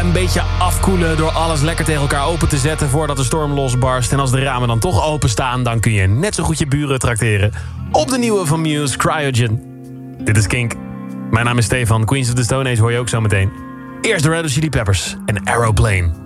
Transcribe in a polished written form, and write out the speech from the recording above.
een beetje afkoelen door alles lekker tegen elkaar open te zetten voordat de storm losbarst. En als de ramen dan toch openstaan, dan kun je net zo goed je buren trakteren op de nieuwe van Muse, Cryogen. Dit is Kink. Mijn naam is Stefan. Queens of the Stone Age hoor je ook zo meteen. Eerst de Red Hot Chili Peppers en Aeroplane.